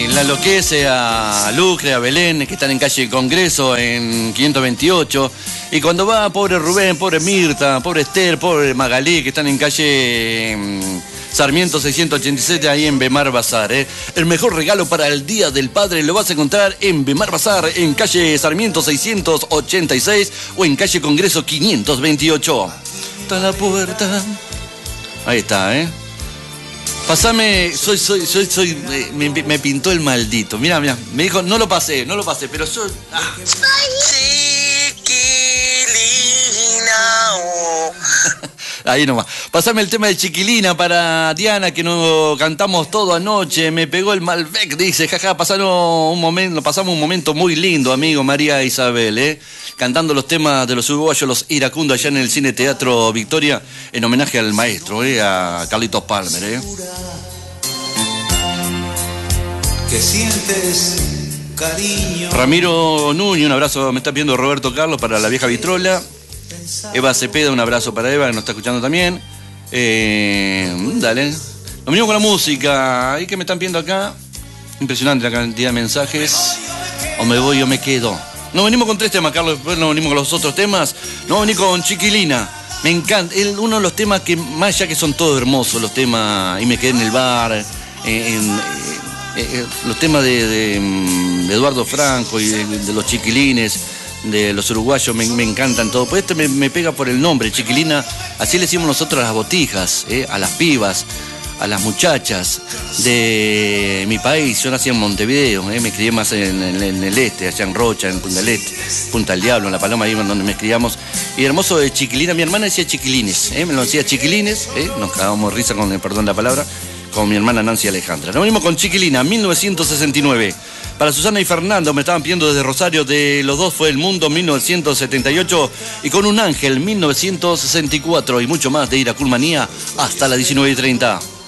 La enloquece a Lucre, a Belén, que están en calle Congreso, en 528. Y cuando va, pobre Rubén, pobre Mirta, pobre Esther, pobre Magalí, que están en calle Sarmiento 687, ahí en Bemar Bazar. El mejor regalo para el Día del Padre lo vas a encontrar en Bemar Bazar, en calle Sarmiento 686 o en calle Congreso 528. Está la puerta. Ahí está, Pasame, me pintó el maldito. Mira, me dijo, no lo pasé, pero yo... Ahí nomás. Pasame el tema de Chiquilina para Diana, que nos cantamos todo anoche. Me pegó el Malbec, dice, jaja, pasamos un momento muy lindo, amigo María Isabel, cantando los temas de los uruguayos, los iracundos, allá en el Cine Teatro Victoria, en homenaje al maestro, a Carlitos Palmer, Que sientes cariño. Ramiro Núñez, un abrazo, me está pidiendo Roberto Carlos para la vieja Vitrola. Eva Cepeda, un abrazo para Eva, que nos está escuchando también. Dale. Nos venimos con la música. ¿Y qué me están viendo acá? Impresionante la cantidad de mensajes. O me voy o me quedo. Nos venimos con 3 temas, Carlos. Después nos venimos con los otros temas. Nos venimos con Chiquilina. Me encanta. Uno de los temas que, más allá que son todos hermosos, los temas. Y me quedé en el bar. Los temas de Eduardo Franco y de los Chiquilines, de los uruguayos, me encantan todo. Pues este me pega por el nombre, Chiquilina. Así le decimos nosotros a las botijas, a las pibas, a las muchachas de mi país. Yo nací en Montevideo, me crié más en el este, allá en Rocha, en Punta del Este, Punta del Diablo, en La Paloma, ahí donde me criamos. Y hermoso de Chiquilina, mi hermana decía Chiquilines, me lo decía Chiquilines, nos cagábamos risa con el perdón de la palabra, con mi hermana Nancy Alejandra. Nos venimos con Chiquilina, 1969. Para Susana y Fernando, me estaban pidiendo desde Rosario, de los dos fue El Mundo, 1978, y con Un Ángel, 1964, y mucho más de Iracunmanía hasta las 19:30.